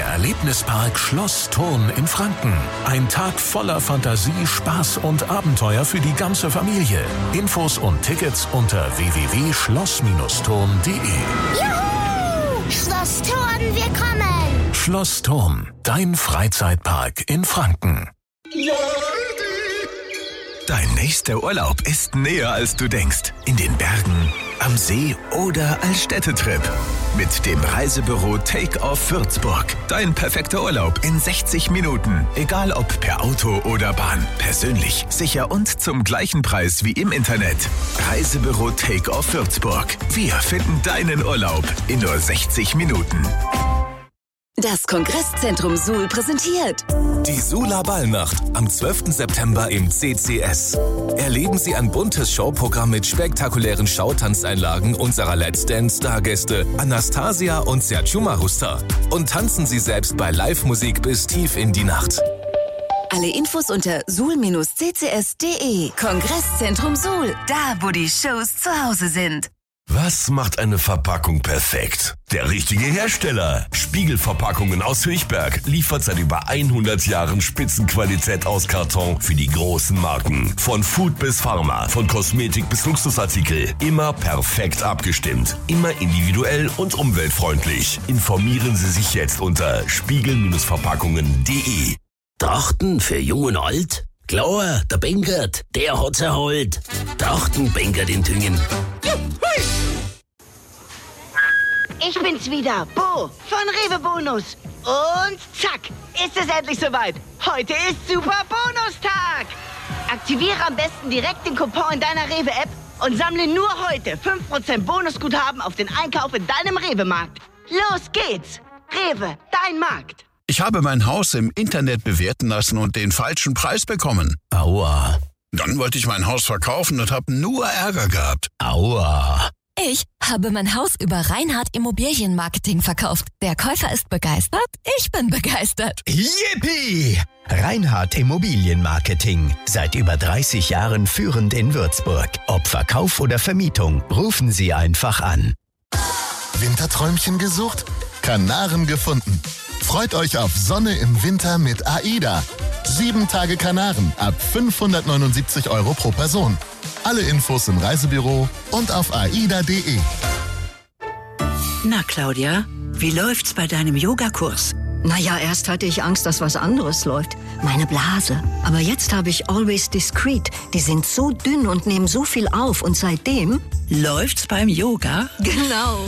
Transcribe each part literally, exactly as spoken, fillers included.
Erlebnispark Schloss Thurn in Franken. Ein Tag voller Fantasie, Spaß und Abenteuer für die ganze Familie. Infos und Tickets unter w w w punkt schloss thurn punkt d e. Juhu! Schloss Thurn, wir kommen! Schloss Thurn, dein Freizeitpark in Franken. Dein nächster Urlaub ist näher, als du denkst. In den Bergen, am See oder als Städtetrip. Mit dem Reisebüro Take-Off Würzburg. Dein perfekter Urlaub in sechzig Minuten. Egal ob per Auto oder Bahn. Persönlich, sicher und zum gleichen Preis wie im Internet. Reisebüro Take-Off Würzburg. Wir finden deinen Urlaub in nur sechzig Minuten. Das Kongresszentrum Suhl präsentiert die Suhler Ballnacht am zwölften September im C C S. Erleben Sie ein buntes Showprogramm mit spektakulären Schautanzeinlagen unserer Let's Dance-Stargäste Anastasia und Sergio Marusta. Und tanzen Sie selbst bei Live-Musik bis tief in die Nacht. Alle Infos unter suhl c c s punkt d e. Kongresszentrum Suhl, da wo die Shows zu Hause sind. Was macht eine Verpackung perfekt? Der richtige Hersteller. Spiegelverpackungen aus Höchberg liefert seit über hundert Jahren Spitzenqualität aus Karton für die großen Marken. Von Food bis Pharma, von Kosmetik bis Luxusartikel. Immer perfekt abgestimmt. Immer individuell und umweltfreundlich. Informieren Sie sich jetzt unter spiegel verpackungen punkt d e. Trachten für Jung und Alt? Klar, der Benkert, der hat's erholt. Trachten Benkert in Tüngen. Ich bin's wieder, Bo von Rewe Bonus. Und zack, ist es endlich soweit. Heute ist Super Bonustag. Aktiviere am besten direkt den Coupon in deiner Rewe-App und sammle nur heute fünf Prozent Bonusguthaben auf den Einkauf in deinem Rewe-Markt. Los geht's. Rewe, dein Markt. Ich habe mein Haus im Internet bewerten lassen und den falschen Preis bekommen. Aua. Dann wollte ich mein Haus verkaufen und habe nur Ärger gehabt. Aua. Ich habe mein Haus über Reinhardt Immobilienmarketing verkauft. Der Käufer ist begeistert, ich bin begeistert. Yippie! Reinhardt Immobilienmarketing. Seit über dreißig Jahren führend in Würzburg. Ob Verkauf oder Vermietung, rufen Sie einfach an. Winterträumchen gesucht? Kanaren gefunden. Freut euch auf Sonne im Winter mit AIDA. Sieben Tage Kanaren ab fünfhundertneunundsiebzig Euro pro Person. Alle Infos im Reisebüro und auf aida punkt d e. Na, Claudia, wie läuft's bei deinem Yogakurs? Naja, erst hatte ich Angst, dass was anderes läuft. Meine Blase. Aber jetzt habe ich Always Discreet. Die sind so dünn und nehmen so viel auf. Und seitdem... Läuft's beim Yoga? Genau.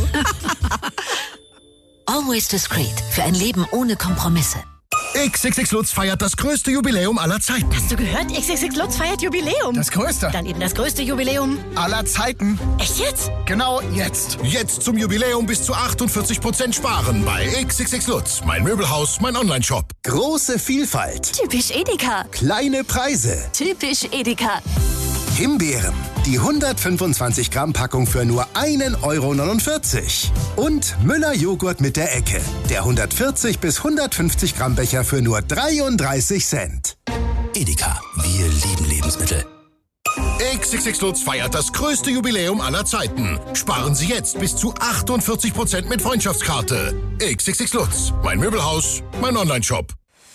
Always Discreet. Für ein Leben ohne Kompromisse. X X X Lutz feiert das größte Jubiläum aller Zeiten. Hast du gehört? X X X Lutz feiert Jubiläum. Das größte? Dann eben das größte Jubiläum aller Zeiten. Echt jetzt? Genau jetzt. Jetzt zum Jubiläum bis zu achtundvierzig Prozent sparen bei X X X Lutz. Mein Möbelhaus, mein Onlineshop. Große Vielfalt. Typisch Edeka. Kleine Preise. Typisch Edeka. Himbeeren. Die hundertfünfundzwanzig Gramm Packung für nur ein Euro neunundvierzig. Und Müller Joghurt mit der Ecke. Der hundertvierzig bis hundertfünfzig Gramm Becher für nur dreiunddreißig Cent. Edeka. Wir lieben Lebensmittel. X X X Lutz feiert das größte Jubiläum aller Zeiten. Sparen Sie jetzt bis zu achtundvierzig Prozent mit Freundschaftskarte. X X X Lutz. Mein Möbelhaus, mein Onlineshop.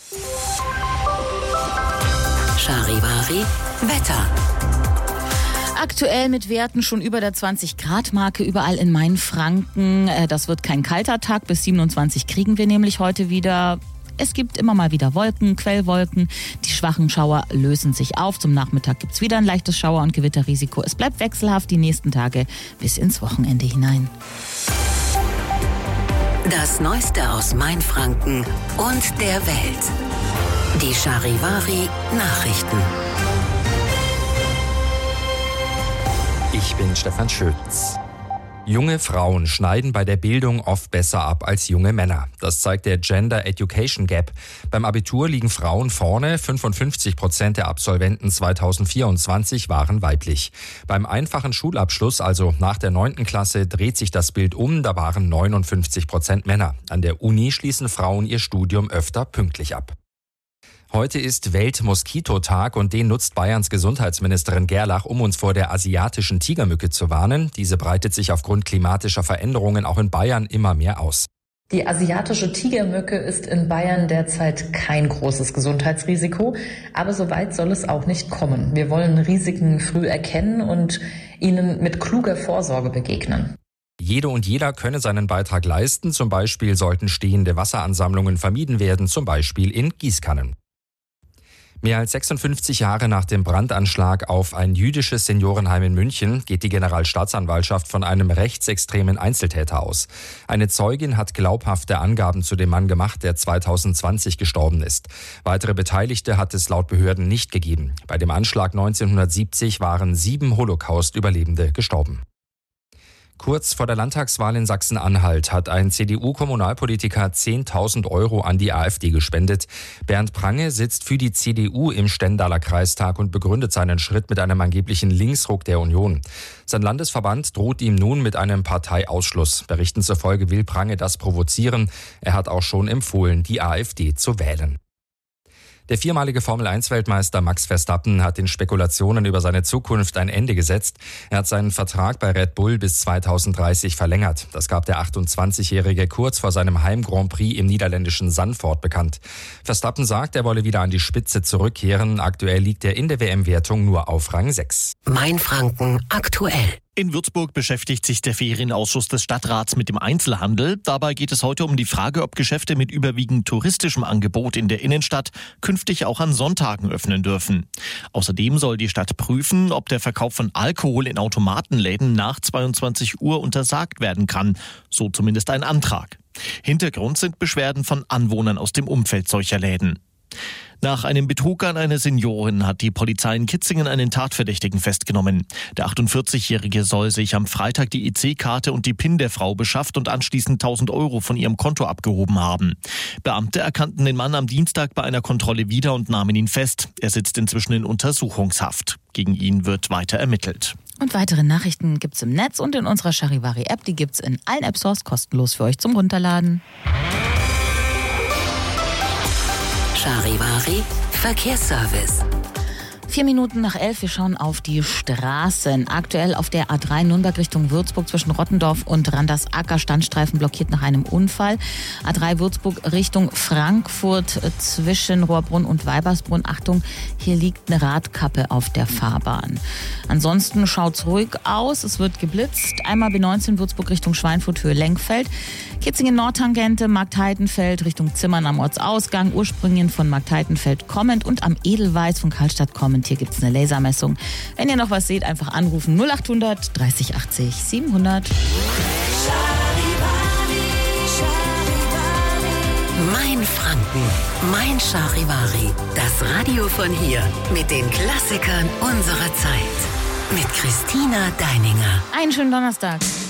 Charivari Wetter. Aktuell mit Werten schon über der zwanzig Grad Marke überall in Mainfranken. Das wird kein kalter Tag, bis siebenundzwanzig kriegen wir nämlich heute wieder. Es gibt immer mal wieder Wolken, Quellwolken. Die schwachen Schauer lösen sich auf. Zum Nachmittag gibt es wieder ein leichtes Schauer- und Gewitterrisiko. Es bleibt wechselhaft die nächsten Tage bis ins Wochenende hinein. Das Neueste aus Mainfranken und der Welt. Die Charivari Nachrichten. Ich bin Stefan Schütz. Junge Frauen schneiden bei der Bildung oft besser ab als junge Männer. Das zeigt der Gender Education Gap. Beim Abitur liegen Frauen vorne. fünfundfünfzig Prozent der Absolventen zweitausendvierundzwanzig waren weiblich. Beim einfachen Schulabschluss, also nach der neunten Klasse, dreht sich das Bild um. Da waren neunundfünfzig Prozent Männer. An der Uni schließen Frauen ihr Studium öfter pünktlich ab. Heute ist Weltmoskitotag und den nutzt Bayerns Gesundheitsministerin Gerlach, um uns vor der asiatischen Tigermücke zu warnen. Diese breitet sich aufgrund klimatischer Veränderungen auch in Bayern immer mehr aus. Die asiatische Tigermücke ist in Bayern derzeit kein großes Gesundheitsrisiko, aber so weit soll es auch nicht kommen. Wir wollen Risiken früh erkennen und ihnen mit kluger Vorsorge begegnen. Jede und jeder könne seinen Beitrag leisten. Zum Beispiel sollten stehende Wasseransammlungen vermieden werden, zum Beispiel in Gießkannen. Mehr als sechsundfünfzig Jahre nach dem Brandanschlag auf ein jüdisches Seniorenheim in München geht die Generalstaatsanwaltschaft von einem rechtsextremen Einzeltäter aus. Eine Zeugin hat glaubhafte Angaben zu dem Mann gemacht, der zweitausendzwanzig gestorben ist. Weitere Beteiligte hat es laut Behörden nicht gegeben. Bei dem Anschlag neunzehnhundertsiebzig waren sieben Holocaust-Überlebende gestorben. Kurz vor der Landtagswahl in Sachsen-Anhalt hat ein C D U-Kommunalpolitiker zehntausend Euro an die AfD gespendet. Bernd Prange sitzt für die C D U im Stendaler Kreistag und begründet seinen Schritt mit einem angeblichen Linksruck der Union. Sein Landesverband droht ihm nun mit einem Parteiausschluss. Berichten zufolge will Prange das provozieren. Er hat auch schon empfohlen, die AfD zu wählen. Der viermalige Formel eins Weltmeister Max Verstappen hat den Spekulationen über seine Zukunft ein Ende gesetzt. Er hat seinen Vertrag bei Red Bull bis zweitausenddreißig verlängert. Das gab der achtundzwanzigjährige kurz vor seinem Heim-Grand Prix im niederländischen Zandvoort bekannt. Verstappen sagt, er wolle wieder an die Spitze zurückkehren. Aktuell liegt er in der W M-Wertung nur auf Rang sechs. Mainfranken aktuell. In Würzburg beschäftigt sich der Ferienausschuss des Stadtrats mit dem Einzelhandel. Dabei geht es heute um die Frage, ob Geschäfte mit überwiegend touristischem Angebot in der Innenstadt künftig auch an Sonntagen öffnen dürfen. Außerdem soll die Stadt prüfen, ob der Verkauf von Alkohol in Automatenläden nach zweiundzwanzig Uhr untersagt werden kann. So zumindest ein Antrag. Hintergrund sind Beschwerden von Anwohnern aus dem Umfeld solcher Läden. Nach einem Betrug an eine Seniorin hat die Polizei in Kitzingen einen Tatverdächtigen festgenommen. Der achtundvierzigjährige soll sich am Freitag die E C-Karte und die PIN der Frau beschafft und anschließend tausend Euro von ihrem Konto abgehoben haben. Beamte erkannten den Mann am Dienstag bei einer Kontrolle wieder und nahmen ihn fest. Er sitzt inzwischen in Untersuchungshaft. Gegen ihn wird weiter ermittelt. Und weitere Nachrichten gibt's im Netz und in unserer Charivari-App. Die gibt's in allen App-Stores kostenlos für euch zum Runterladen. Charivari Verkehrsservice. Vier Minuten nach elf, wir schauen auf die Straßen. Aktuell auf der A drei Nürnberg Richtung Würzburg zwischen Rottendorf und Randersacker, Standstreifen blockiert nach einem Unfall. A drei Würzburg Richtung Frankfurt zwischen Rohrbrunn und Weibersbrunn. Achtung, hier liegt eine Radkappe auf der Fahrbahn. Ansonsten schaut's ruhig aus, es wird geblitzt. Einmal B neunzehn Würzburg Richtung Schweinfurt, Höhe Lenkfeld. Kitzingen Nordtangente, Marktheidenfeld Richtung Zimmern am Ortsausgang. Ursprünglich von Marktheidenfeld kommend und am Edelweiß von Karlstadt kommend. Hier gibt es eine Lasermessung. Wenn ihr noch was seht, einfach anrufen null achthundert dreißig achtzig siebenhundert. Mein Franken, mein Charivari. Das Radio von hier mit den Klassikern unserer Zeit. Mit Christina Deininger. Einen schönen Donnerstag.